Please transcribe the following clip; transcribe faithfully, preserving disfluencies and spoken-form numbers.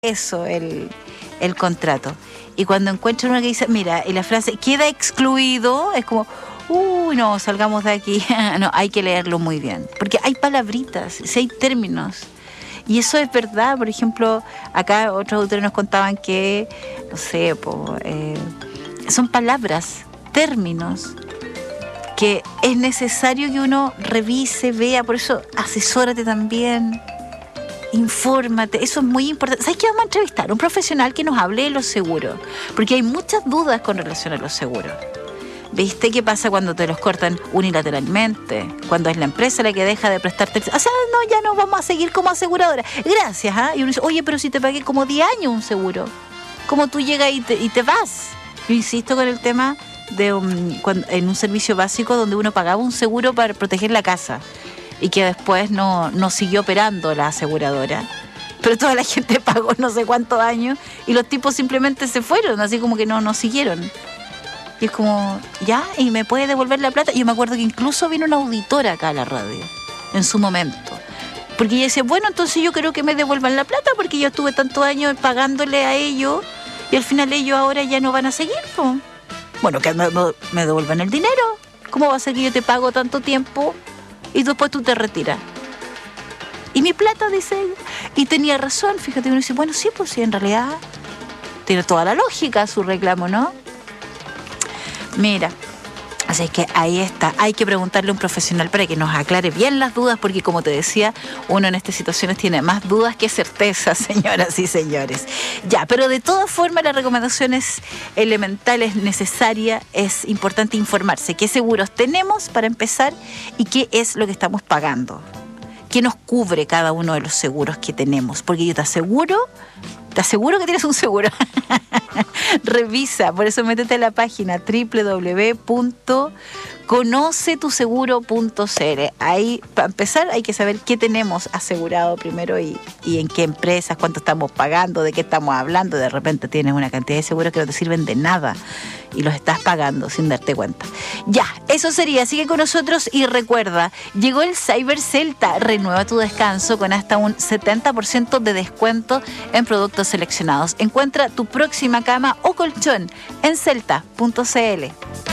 eso el, el contrato. Y cuando encuentran una que dice, mira, y la frase queda excluido, es como, uy, no, salgamos de aquí. No, hay que leerlo muy bien. Porque hay palabritas, si hay términos. Y eso es verdad. Por ejemplo, acá otros autores nos contaban que, no sé, po, eh, son palabras, términos, que es necesario que uno revise, vea. Por eso, asesórate también. Infórmate, eso es muy importante. ¿Sabes qué? Vamos a entrevistar a un profesional que nos hable de los seguros, porque hay muchas dudas con relación a los seguros. ¿Viste qué pasa cuando te los cortan unilateralmente? Cuando es la empresa la que deja de prestarte... O sea, no, ya no vamos a seguir como aseguradora. Gracias, ¿ah? ¿eh? Y uno dice, oye, pero si te pagué como diez años un seguro, ¿cómo tú llegas y te, y te vas? Yo insisto con el tema de um, cuando, en un servicio básico donde uno pagaba un seguro para proteger la casa y que después no, no siguió operando la aseguradora. Pero toda la gente pagó no sé cuántos años y los tipos simplemente se fueron, así como que no, no siguieron. Y es como, ya, ¿y me puede devolver la plata? Yo me acuerdo que incluso vino una auditora acá a la radio, en su momento. Porque ella decía, bueno, entonces yo creo que me devuelvan la plata porque yo estuve tantos años pagándole a ellos y al final ellos ahora ya no van a seguir, ¿no? Bueno, que me, me devuelvan el dinero. ¿Cómo va a ser que yo te pago tanto tiempo y después tú te retiras? Y mi plata, dice ella. Y tenía razón, fíjate, uno dice, bueno, sí, pues sí, en realidad tiene toda la lógica su reclamo, ¿no? Mira, así que ahí está, hay que preguntarle a un profesional para que nos aclare bien las dudas, porque como te decía, uno en estas situaciones tiene más dudas que certezas, señoras y señores. Ya, pero de todas formas la recomendación es elemental, es necesaria, es importante informarse qué seguros tenemos para empezar y qué es lo que estamos pagando. ¿Qué nos cubre cada uno de los seguros que tenemos? Porque yo te aseguro, te aseguro que tienes un seguro. Revisa, por eso métete a la página doble u doble u doble u punto conoce tu seguro punto c l. Ahí, para empezar, hay que saber qué tenemos asegurado primero y, y en qué empresas, cuánto estamos pagando, de qué estamos hablando. De repente tienes una cantidad de seguros que no te sirven de nada y los estás pagando sin darte cuenta. Ya, eso sería. Sigue con nosotros y recuerda, llegó el Cyber Celta. Renueva tu descanso con hasta un setenta por ciento de descuento en productos seleccionados. Encuentra tu próxima cama o colchón en celta punto c l.